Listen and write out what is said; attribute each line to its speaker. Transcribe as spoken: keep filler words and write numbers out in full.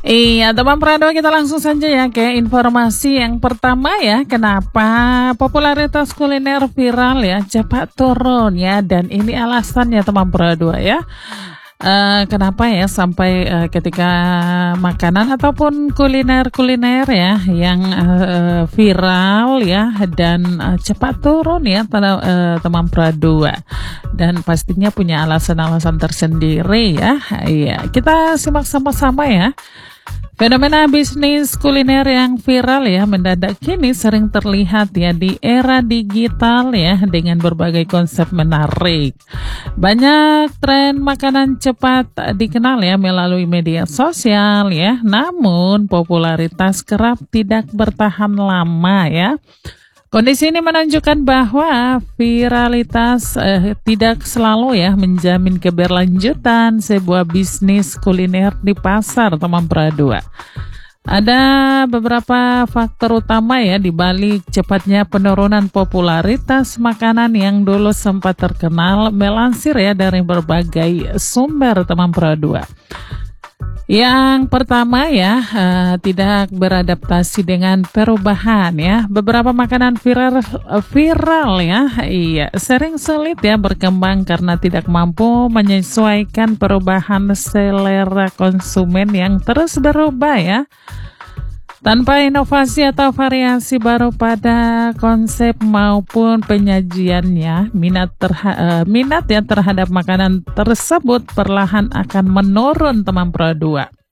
Speaker 1: Iya, teman Prado, kita langsung saja ya ke informasi yang pertama ya. Kenapa popularitas kuliner viral ya cepat turun ya, dan ini alasannya teman Prado ya. Eh, kenapa ya sampai eh, ketika makanan ataupun kuliner-kuliner ya yang eh, viral ya dan eh, cepat turun ya pada eh, teman Prado, dan pastinya punya alasan-alasan tersendiri ya. Iya, kita simak sama-sama ya. Fenomena bisnis kuliner yang viral ya mendadak kini sering terlihat ya di era digital ya, dengan berbagai konsep menarik. Banyak tren makanan cepat dikenal ya melalui media sosial ya, namun popularitas kerap tidak bertahan lama ya. Kondisi ini menunjukkan bahwa viralitas eh, tidak selalu ya menjamin keberlanjutan sebuah bisnis kuliner di pasar teman Prado. Ada beberapa faktor utama ya di balik cepatnya penurunan popularitas makanan yang dulu sempat terkenal, melansir ya dari berbagai sumber teman Prado. Yang pertama ya, uh, tidak beradaptasi dengan perubahan ya. Beberapa makanan viral viral ya, iya sering sulit ya berkembang karena tidak mampu menyesuaikan perubahan selera konsumen yang terus berubah ya. Tanpa inovasi atau variasi baru pada konsep maupun penyajiannya, minat terha- uh, minat ya terhadap makanan tersebut perlahan akan menurun teman Prado.